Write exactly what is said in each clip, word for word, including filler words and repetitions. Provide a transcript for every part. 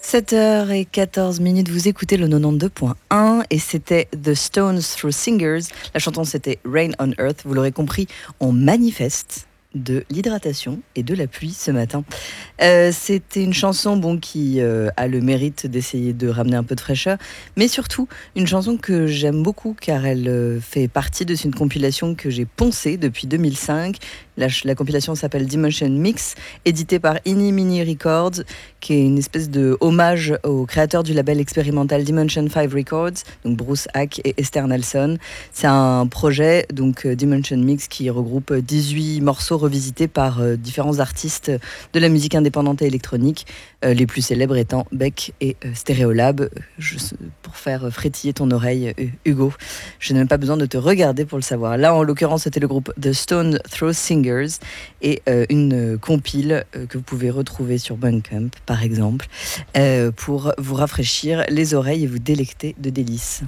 sept heures quatorze minutes, vous écoutez le quatre-vingt-douze point un et c'était The Stones Through Singers. La chanson c'était Rain on Earth. Vous l'aurez compris, on manifeste de l'hydratation et de la pluie ce matin. Euh, c'était une chanson bon, qui euh, a le mérite d'essayer de ramener un peu de fraîcheur, mais surtout une chanson que j'aime beaucoup car elle euh, fait partie de une compilation que j'ai poncée depuis deux mille cinq. La, la compilation s'appelle Dimension Mix, éditée par Eeny Meeny Records, qui est une espèce de hommage aux créateurs du label expérimental Dimension cinq Records, donc Bruce Hack et Esther Nelson. C'est un projet, donc Dimension Mix, qui regroupe dix-huit morceaux revisités par euh, différents artistes de la musique indépendante et électronique, euh, les plus célèbres étant Beck et euh, Stereolab. Je, pour faire frétiller ton oreille, euh, Hugo, je n'ai même pas besoin de te regarder pour le savoir. Là, en l'occurrence, c'était le groupe The Stones Through Singers et euh, une compile euh, que vous pouvez retrouver sur Bandcamp, par exemple, euh, pour vous rafraîchir les oreilles et vous délecter de délices.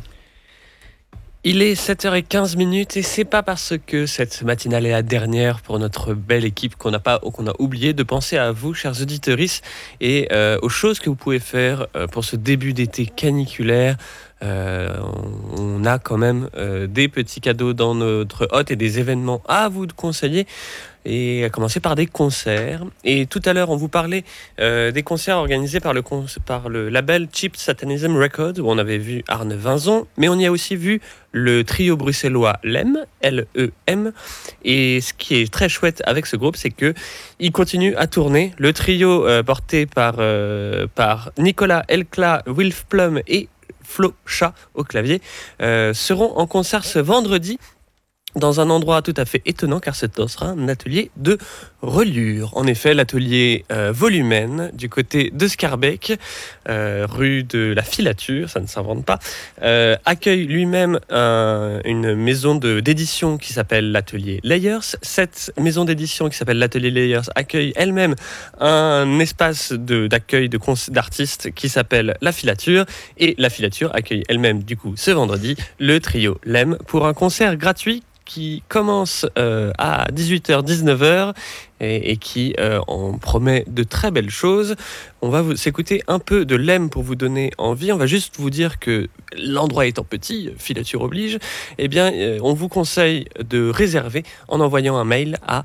Il est sept heures quinze minutes et c'est pas parce que cette matinale est la dernière pour notre belle équipe qu'on n'a pas, qu'on a oublié de penser à vous, chers auditeurs, et euh, aux choses que vous pouvez faire euh, pour ce début d'été caniculaire. Euh, on a quand même euh, des petits cadeaux dans notre hôte et des événements à vous conseiller, et à commencer par des concerts. Et tout à l'heure, on vous parlait euh, des concerts organisés par le, par le label Cheap Satanism Records, où on avait vu Arne Vinzon, mais on y a aussi vu le trio bruxellois Lem, L E M. Et ce qui est très chouette avec ce groupe, c'est que il continue à tourner. Le trio euh, porté par, euh, par Nicolas Elkla, Wilf Plum et Flo Chat au clavier, euh, seront en concert ce vendredi dans un endroit tout à fait étonnant, car ce sera un atelier de reliure. En effet, l'atelier euh, Volumen, du côté de Scarbeck, euh, rue de la Filature, ça ne s'invente pas, euh, accueille lui-même un, une maison de, d'édition qui s'appelle l'atelier Layers. Cette maison d'édition qui s'appelle l'atelier Layers accueille elle-même un espace de, d'accueil de, d'artistes qui s'appelle la Filature, et la Filature accueille elle-même, du coup, ce vendredi, le trio Lem pour un concert gratuit qui commence euh, à dix-huit heures dix-neuf heures et, et qui euh, en promet de très belles choses. On va vous s'écouter un peu de Lem pour vous donner envie. On va juste vous dire que l'endroit étant petit, Filature oblige, eh bien, euh, on vous conseille de réserver en envoyant un mail à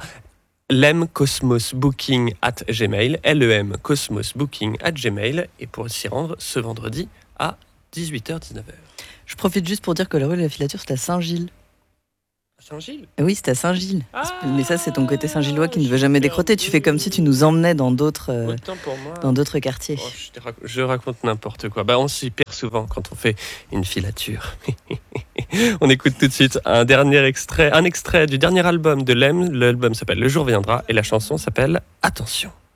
lemcosmosbooking at gmail, L E M cosmosbooking at gmail, et pour s'y rendre ce vendredi à dix-huit heures dix-neuf heures. Je profite juste pour dire que la rue de la Filature, c'est à Saint-Gilles. Saint-Gilles ? Oui, c'est à Saint-Gilles. Ah, mais ça, c'est ton côté Saint-Gillois qui ne veut jamais décroter. Tu fais comme si tu nous emmenais dans d'autres, euh, dans d'autres quartiers. Oh, je, rac- je raconte n'importe quoi. Bah, on s'y perd souvent quand on fait une filature. On écoute tout de suite un dernier extrait, un extrait du dernier album de Lem. L'album s'appelle Le jour viendra et la chanson s'appelle Attention.